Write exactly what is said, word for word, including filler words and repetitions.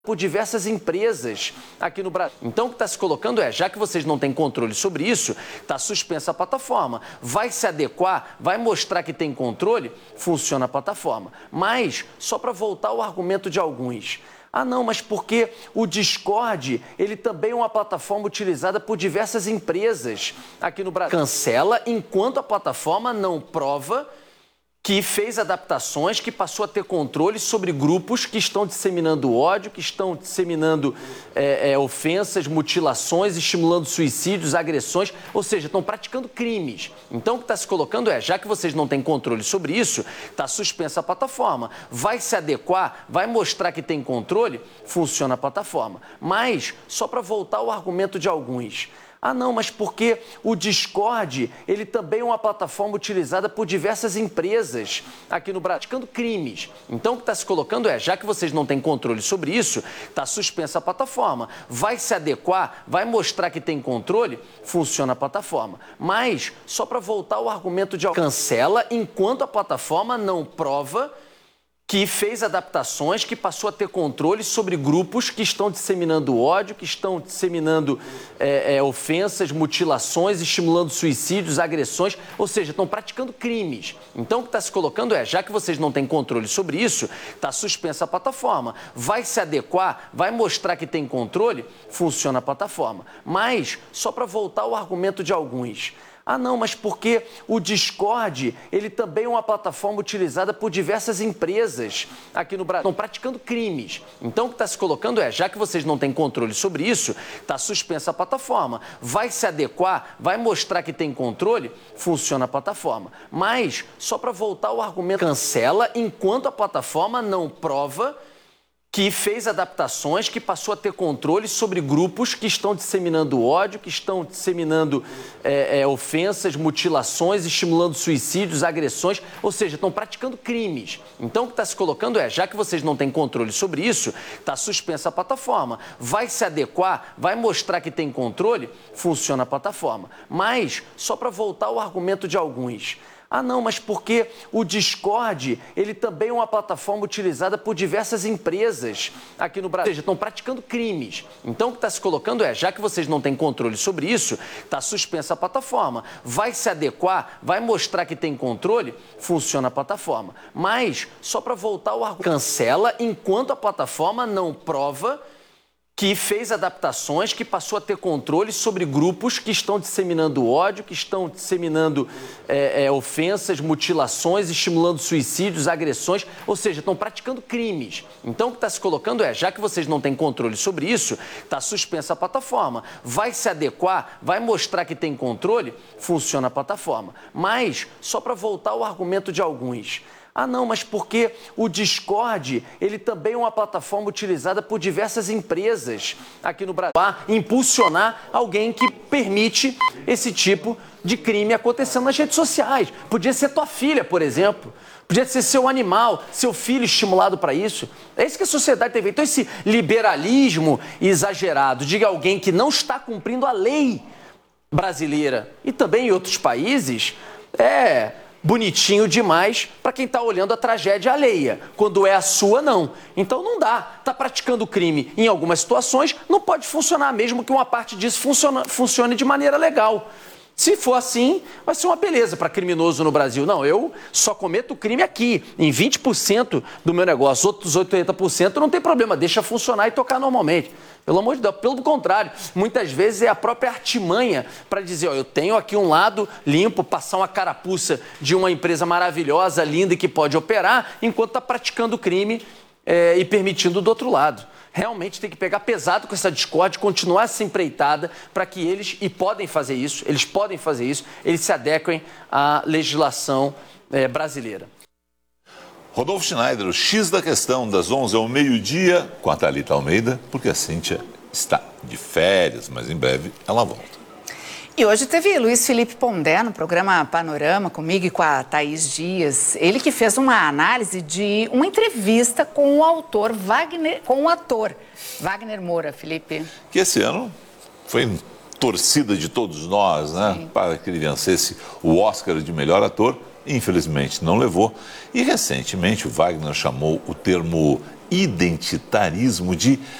por diversas empresas aqui no Brasil. Então, o que está se colocando é, já que vocês não têm controle sobre isso, está suspensa a plataforma. Vai se adequar, vai mostrar que tem controle, funciona a plataforma. Mas, só para voltar ao argumento de alguns, ah não, mas porque o Discord, ele também é uma plataforma utilizada por diversas empresas aqui no Brasil. Cancela enquanto a plataforma não prova que fez adaptações, que passou a ter controle sobre grupos que estão disseminando ódio, que estão disseminando é, é, ofensas, mutilações, estimulando suicídios, agressões, ou seja, estão praticando crimes. Então, o que está se colocando é, já que vocês não têm controle sobre isso, está suspensa a plataforma. Vai se adequar, vai mostrar que tem controle, funciona a plataforma. Mas, só para voltar ao argumento de alguns, ah não, mas porque o Discord, ele também é uma plataforma utilizada por diversas empresas aqui no Brasil, praticando crimes. Então, o que está se colocando é, já que vocês não têm controle sobre isso, está suspensa a plataforma. Vai se adequar, vai mostrar que tem controle, funciona a plataforma. Mas, só para voltar ao argumento de cancela enquanto a plataforma não prova que fez adaptações, que passou a ter controle sobre grupos que estão disseminando ódio, que estão disseminando é, é, ofensas, mutilações, estimulando suicídios, agressões, ou seja, estão praticando crimes. Então, o que está se colocando é, já que vocês não têm controle sobre isso, está suspensa a plataforma. Vai se adequar, vai mostrar que tem controle, funciona a plataforma. Mas, só para voltar ao argumento de alguns, ah não, mas porque o Discord, ele também é uma plataforma utilizada por diversas empresas aqui no Brasil, estão praticando crimes. Então, o que está se colocando é, já que vocês não têm controle sobre isso, está suspensa a plataforma. Vai se adequar, vai mostrar que tem controle, funciona a plataforma. Mas, só para voltar ao argumento, cancela enquanto a plataforma não prova que fez adaptações, que passou a ter controle sobre grupos que estão disseminando ódio, que estão disseminando é, é, ofensas, mutilações, estimulando suicídios, agressões, ou seja, estão praticando crimes. Então, o que está se colocando é, já que vocês não têm controle sobre isso, está suspensa a plataforma. Vai se adequar, vai mostrar que tem controle, funciona a plataforma. Mas, só para voltar ao argumento de alguns, ah não, mas porque o Discord, ele também é uma plataforma utilizada por diversas empresas aqui no Brasil, ou seja, estão praticando crimes. Então, o que está se colocando é, já que vocês não têm controle sobre isso, está suspensa a plataforma. Vai se adequar, vai mostrar que tem controle, funciona a plataforma. Mas, só para voltar ao argumento, cancela enquanto a plataforma não prova que fez adaptações, que passou a ter controle sobre grupos que estão disseminando ódio, que estão disseminando é, é, ofensas, mutilações, estimulando suicídios, agressões, ou seja, estão praticando crimes. Então, o que está se colocando é, já que vocês não têm controle sobre isso, está suspensa a plataforma. Vai se adequar, vai mostrar que tem controle, funciona a plataforma. Mas, só para voltar ao argumento de alguns, ah não, mas porque o Discord, ele também é uma plataforma utilizada por diversas empresas aqui no Brasil, a impulsionar alguém que permite esse tipo de crime acontecendo nas redes sociais. Podia ser tua filha, por exemplo. Podia ser seu animal, seu filho estimulado para isso. É isso que a sociedade tem feito. Então, esse liberalismo exagerado de alguém que não está cumprindo a lei brasileira e também em outros países é bonitinho demais para quem está olhando a tragédia alheia. Quando é a sua, não. Então não dá. Está praticando crime em algumas situações, não pode funcionar, mesmo que uma parte disso funcione, funcione de maneira legal. Se for assim, vai ser uma beleza para criminoso no Brasil. Não, eu só cometo crime aqui, em vinte por cento do meu negócio. Outros oitenta por cento não tem problema, deixa funcionar e tocar normalmente. Pelo amor de Deus, pelo contrário, muitas vezes é a própria artimanha para dizer, ó, eu tenho aqui um lado limpo, passar uma carapuça de uma empresa maravilhosa, linda e que pode operar, enquanto está praticando crime é, e permitindo do outro lado. Realmente tem que pegar pesado com essa discórdia, continuar essa empreitada para que eles, e podem fazer isso, eles podem fazer isso, eles se adequem à legislação é, brasileira. Rodolfo Schneider, o X da questão, das onze ao meio-dia, com a Thalita Almeida, porque a Cíntia está de férias, mas em breve ela volta. E hoje teve Luiz Felipe Pondé no programa Panorama, comigo e com a Thaís Dias. Ele que fez uma análise de uma entrevista com o autor Wagner, com o ator Wagner Moura, Felipe. Que esse ano foi torcida de todos nós, né? Sim. Para que ele vencesse o Oscar de melhor ator. Infelizmente não levou. E recentemente o Wagner chamou o termo identitarismo de